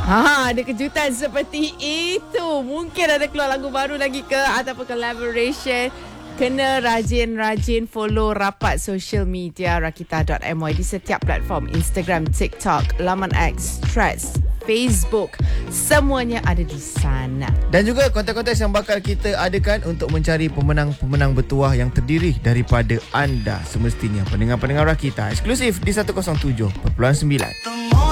Ada kejutan seperti itu. Mungkin ada keluar lagu baru lagi ke, ataupun collaboration. Kena rajin-rajin follow rapat social media Rakita.my di setiap platform. Instagram, TikTok, laman X, Threads, Facebook. Semuanya ada di sana. Dan juga kontes-kontes yang bakal kita adakan untuk mencari pemenang-pemenang bertuah yang terdiri daripada anda semestinya. Pendengar-pendengar Rakita eksklusif di 107.9.